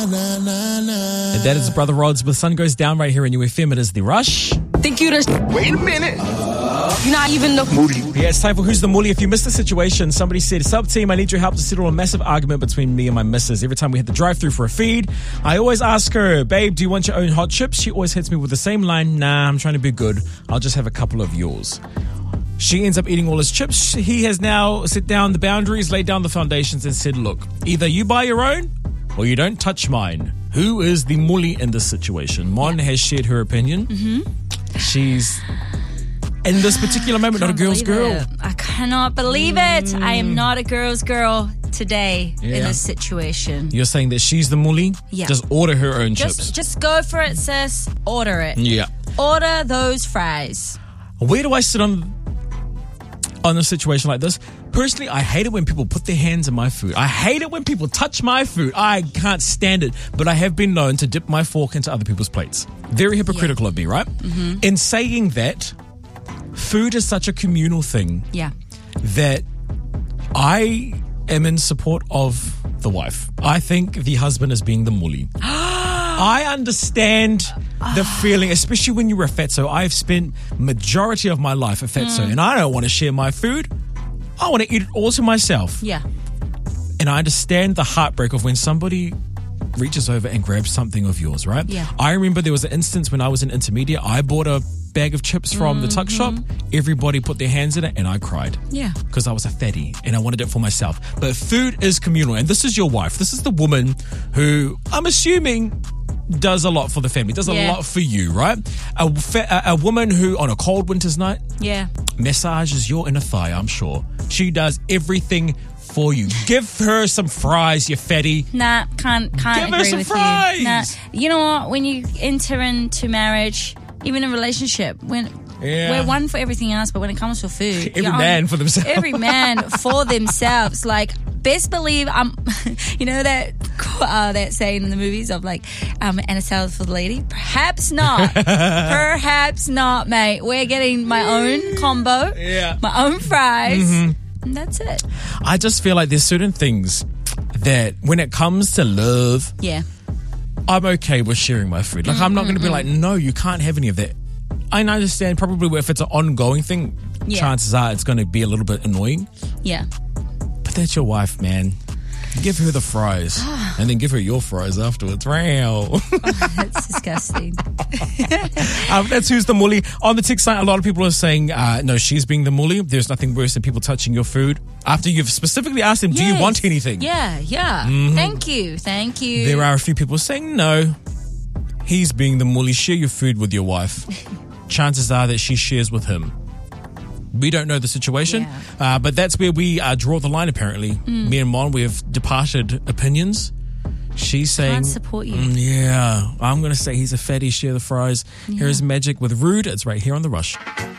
And that is Brother Rods with Sun Goes Down right here in UFM. It is The Rush. Think you just... Wait a minute. You're not even the... Yeah, it's time for Who's the Mully. If you missed the situation, somebody said, "Sub team, I need your help to settle a massive argument between me and my missus. Every time we hit the drive-thru for a feed, I always ask her, babe, do you want your own hot chips? She always hits me with the same line, nah, I'm trying to be good. I'll just have a couple of yours." She ends up eating all his chips. He has now set down the boundaries, laid down the foundations and said, look, either you buy your own or you don't touch mine. Who is the mully in this situation? Mon has shared her opinion. She's, in this particular moment, not a girl's girl. I cannot believe it. I am not a girl's girl today in this situation. You're saying that she's the mully? Yeah. Just order her own chips. Just go for it, sis. Order it. Yeah. Order those fries. Where do I sit on a situation like this? Personally, I hate it when people put their hands in my food. I hate it when people touch my food. I can't stand it. But I have been known to dip my fork into other people's plates. Very hypocritical of me, right? In saying that, food is such a communal thing that I am in support of the wife. I think the husband is being the mully. I understand the feeling, especially when you're a fatso. I've spent majority of my life a fatso, and I don't want to share my food. I want to eat it all to myself. Yeah. And I understand the heartbreak of when somebody reaches over and grabs something of yours, right? Yeah. I remember there was an instance when I was an intermediate. I bought a bag of chips from the tuck shop. Everybody put their hands in it and I cried. Yeah. Because I was a fatty and I wanted it for myself. But food is communal, and this is your wife. This is the woman who, I'm assuming, does a lot for the family, does a lot for you, right? A woman who, on a cold winter's night, massages your inner thigh, I'm sure. She does everything for you. Give her some fries, you fatty. Nah, can't Give her agree some with fries. you. Nah, you know what? When you enter into marriage, even a relationship, we're one for everything else, but when it comes to food, Every man for themselves. Every man for themselves. Like, best believe you know that saying in the movies of like, and a salad for the lady? Perhaps not. Perhaps not, mate. We're getting my own combo, my own fries, and that's it. I just feel like there's certain things that when it comes to love, I'm okay with sharing my food. Like, I'm not going to be like, no, you can't have any of that. I understand probably if it's an ongoing thing, chances are it's going to be a little bit annoying. Yeah. But that's your wife, man. Give her the fries and then give her your fries afterwards. Wow. That's disgusting. That's Who's the Mully. On the text site, a lot of people are saying, no, she's being the mully. There's nothing worse than people touching your food after you've specifically asked them, do you want anything? Yeah. Thank you. There are a few people saying, no, he's being the mully. Share your food with your wife. Chances are that she shares with him. We don't know the situation, but that's where we draw the line, apparently. Me and Mon, we have departed opinions. She's saying... Can't support you. I'm going to say he's a fatty, share the fries. Here's Magic with Rude. It's right here on The Rush.